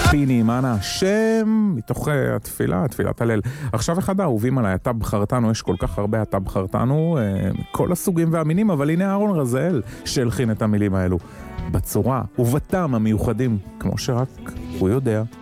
פיני, מנה, השם, מתוך התפילה, תפילת הלל. עכשיו אחד האהובים עליי, אתה בחרתנו, יש כל כך הרבה אתה בחרתנו, כל הסוגים והמינים, אבל הנה אהרון רזאל שהלחין את המילים האלו, בצורה ובטעם המיוחדים, כמו שרק הוא יודע.